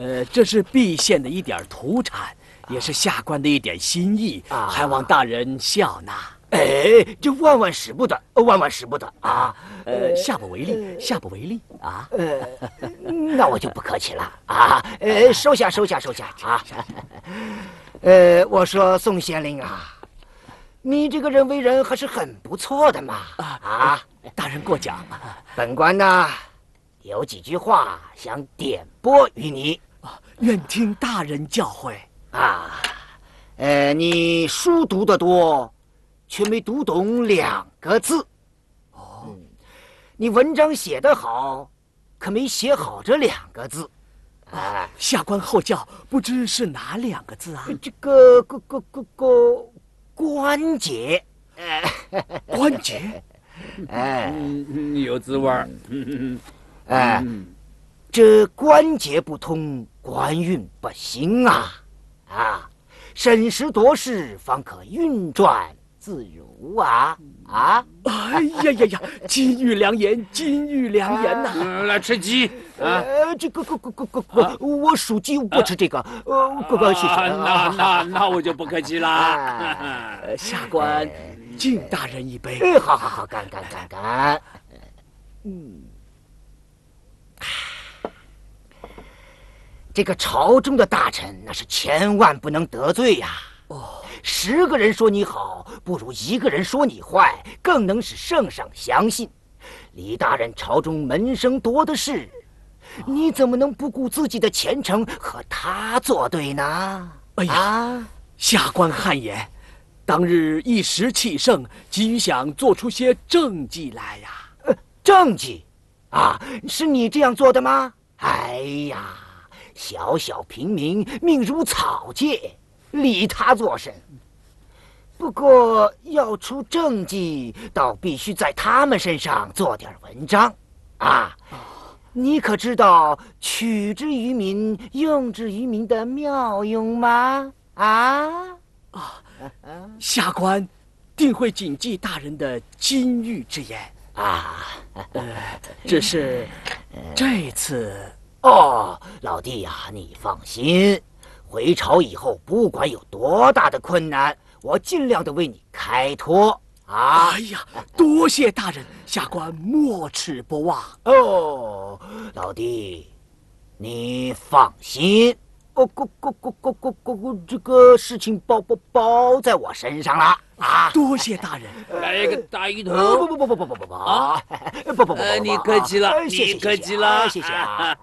这是毕县的一点土产，也是下官的一点心意，还望大人笑纳。 哎，这万万使不得，万万使不得啊！ 下不为例，下不为例啊！ 那我就不客气了啊！收下，收下，收下啊！我说宋县令啊，你这个人为人还是很不错的嘛！ 大人过奖。 本官呢，有几句话想点拨于你。 愿听大人教诲。 你书读得多，却没读懂2个字。你文章写得好，可没写好这2个字。 下官后教，不知是哪2个字啊？ 这个关节。 关节。 有滋味儿。 这关节不通，官运不兴啊！审时度势，方可运转自如啊！ 哎呀呀呀！金玉良言，金玉良言呐！ 来吃鸡啊！ 这个我属鸡，不吃这个。谢谢。 那我就不客气啦。 下官敬大人一杯。 好，干。这个朝中的大臣，那是千万不能得罪呀。10个人说你好，不如1个人说你坏，更能使圣上相信。李大人朝中门生多的是，你怎么能不顾自己的前程和他作对呢？ 哎呀，下官汗颜。当日一时气盛，急于想做出些政绩来呀。 政绩？是你这样做的吗？哎呀，小小平民命如草芥，理他做甚？不过要出政绩，倒必须在他们身上做点文章啊！你可知道取之于民，用之于民的妙用吗？ 下官定会谨记大人的金玉之言只是这次老弟呀，你放心，回朝以后，不管有多大的困难，我尽量的为你开脱哎呀，多谢大人，下官没齿不忘。 老弟，你放心，这个事情包在我身上了多谢大人。 来一个大鱼头。 不， 你客气了，你客气了， 谢谢啊。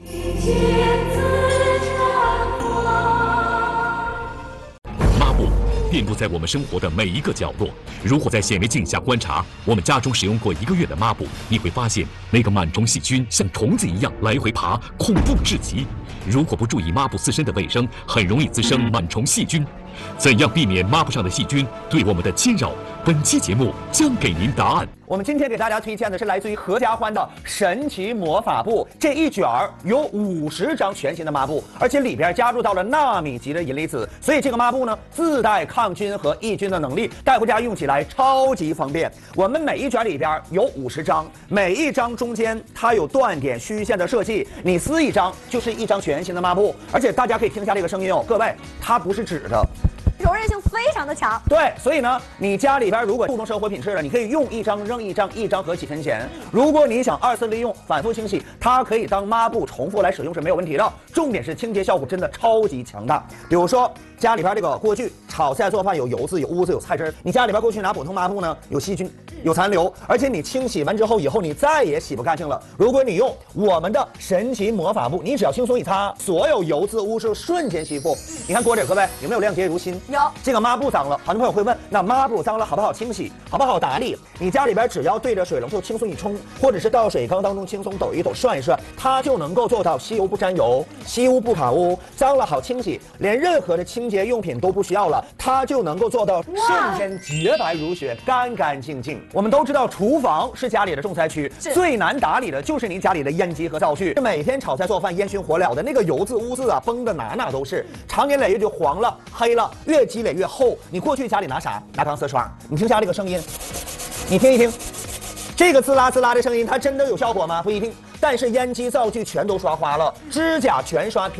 抹布遍布在我们生活的每一个角落。如果在显微镜下观察我们家中使用过1个月的抹布，你会发现那个螨虫细菌像虫子一样来回爬，恐怖至极。如果不注意抹布自身的卫生，很容易滋生螨虫细菌。怎样避免抹布上的细菌对我们的侵扰？本期节目将给您答案。 我们今天给大家推荐的是来自于合家欢的神奇魔法布，这一卷有50张全新的抹布，而且里边加入到了纳米级的银离子，所以这个抹布呢自带抗菌和抑菌的能力，带回家用起来超级方便。我们每一卷里边有50张，每一张中间它有断点虚线的设计，你撕一张就是一张全新的抹布，而且大家可以听一下这个声音各位，它不是纸的。 柔韧性非常的强， 对，所以呢，你家里边如果注重生活品质的，你可以用一张扔一张，一张合几分钱。如果你想2次利用、反复清洗，它可以当抹布重复来使用是没有问题的。重点是清洁效果真的超级强大。比如说家里边这个锅具炒菜做饭有油渍、有污渍、有菜汁，你家里边过去拿普通抹布呢，有细菌、有残留，而且你清洗完之后以后你再也洗不干净了。如果你用我们的神奇魔法布，你只要轻松一擦，所有油渍污渍瞬间吸附。你看锅底各位有没有亮洁如新？ 有。 这个抹布脏了，很多朋友会问，那抹布脏了好不好清洗，好不好打理？你家里边只要对着水龙头轻松一冲，或者是到水缸当中轻松抖一抖、涮一涮，它就能够做到吸油不沾油、吸污不卡污，脏了好清洗，连任何的清洁用品都不需要了，它就能够做到瞬间洁白如雪、干干净净。我们都知道，厨房是家里的重灾区，最难打理的就是你家里的烟机和灶具，每天炒菜做饭烟熏火燎的那个油渍污渍崩得哪都是，常年累月就黄了、黑了，越积累越厚。你过去家里拿啥？拿钢丝刷。你听下这个声音，你听一听，这个滋啦滋啦的声音，它真的有效果吗？不一定。但是烟机、灶具全都刷花了，指甲全刷。